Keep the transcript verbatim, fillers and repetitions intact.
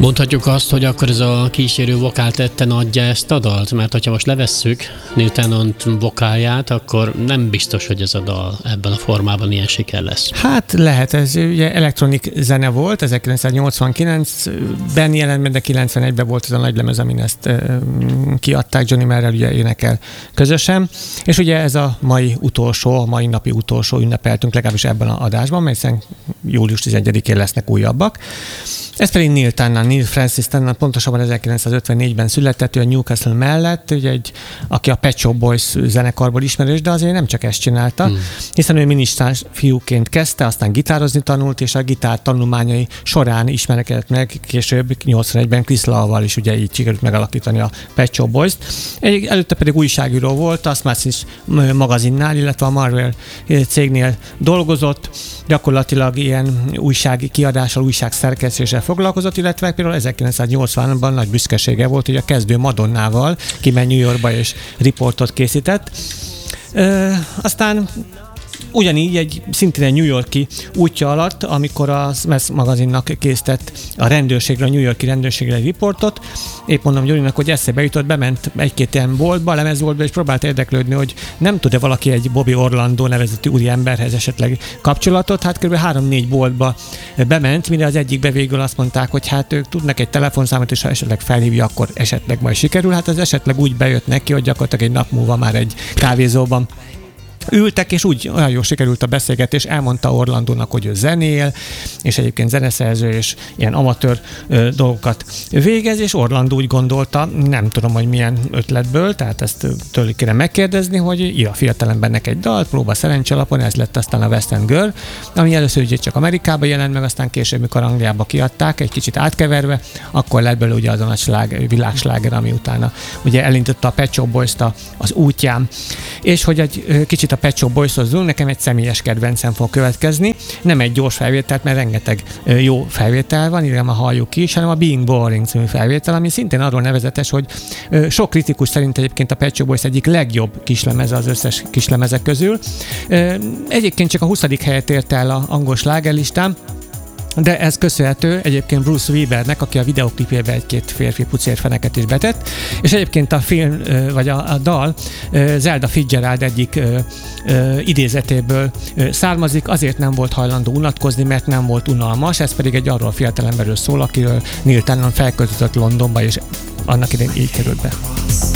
Mondhatjuk azt, hogy akkor ez a kísérő vokál tetten adja ezt a dalt? Mert hogyha most levesszük Neil Tennant vokálját, akkor nem biztos, hogy ez a dal ebben a formában ilyen siker lesz. Hát lehet, ez ugye elektronik zene volt, ezerkilencszáznyolcvankilencben jelent meg, de kilencvenegyben volt ez a nagy lemez, amin ezt uh, kiadták, Johnny Marrrel ugye énekel közösen, és ugye ez a mai utolsó, a mai napi utolsó ünnepeltünk legalábbis ebben az adásban, mert hiszen július tizenegyedikén lesznek újabbak. Ez pedig Neil Tennant, Neil Francis Tennant, pontosabban ezerkilencszázötvennégyben született, ő a Newcastle mellett, ugye egy, aki a Pet Shop Boys zenekarból ismerős, de azért nem csak ezt csinálta, hmm. hiszen ő minisztráns fiúként kezdte, aztán gitározni tanult, és a gitár tanulmányai során ismerkedett meg később nyolcvanegyben Chris Lowe-val is ugye így sikerült megalakítani a Pet Shop Boys-t. Egy, előtte pedig újságíró volt, a Smashing magazinnál, illetve a Marvel cégnél dolgozott, gyakorlatilag ilyen újsági kiadással, újságszerkesztéssel foglalkozott, illetve például ezerkilencszáznyolcvanban nagy büszkesége volt, hogy a kezdő Madonnával kimegy New Yorkba és riportot készített. Ö, aztán ugyanígy egy szintén egy New York-i útja alatt, amikor a Smash magazinnak készített a rendőrségre, a New York-i rendőrségre egy riportot, épp mondom Gyurinak, hogy eszébe jutott, bement egy-két ilyen boltba, lemezboltba, és próbált érdeklődni, hogy nem tud-e valaki egy Bobby Orlando nevezetű úri emberhez esetleg kapcsolatot. Hát kb. három-négy boltba bement, mire az egyikbe végül azt mondták, hogy hát ők tudnak egy telefonszámot, és ha esetleg felhívja, akkor esetleg majd sikerül. Hát az esetleg úgy bejött neki, hogy gyakorlatilag egy nap múlva már egy kávézóban ültek, és úgy olyan jól sikerült a beszélgetés, elmondta Orlandónak, hogy ő zenél, és egyébként zeneszerző, és ilyen amatőr ö, dolgokat végez, és Orlandó úgy gondolta, nem tudom, hogy milyen ötletből, tehát ezt tőlük kéne megkérdezni, hogy ír a fiatalembernek egy dalt, próba szerencselapon, ez lett aztán a West End Girl, ami először ugye csak Amerikában jelent meg, aztán később, mikor Angliába kiadták, egy kicsit átkeverve, akkor lett belőle ugye az a nagy sláger, világsláger, ami utána ugye elindította a Pet Shop Boys-t az útján. És hogy egy kicsit a Pet Shop Boys-hoz zúl, nekem egy személyes kedvencem fog következni. Nem egy gyors felvételt, mert rengeteg jó felvétel van, illetve halljuk ki is, hanem a Being Boring című felvétel, ami szintén arról nevezetes, hogy sok kritikus szerint egyébként a Pet Shop Boys egyik legjobb kislemeze az összes kislemezek közül. Egyébként csak a huszadik helyet ért el az angol slágerlistán, de ez köszönhető egyébként Bruce Webernek, aki a videoklipjében egy-két férfi pucérfeneket is betett, és egyébként a film, vagy a, a dal Zelda Fitzgerald egyik idézetéből származik, azért nem volt hajlandó unatkozni, mert nem volt unalmas, ez pedig egy arról a fiatalemberről szól, akiről Neil Tennant felköltözött Londonba, és annak idején így került be.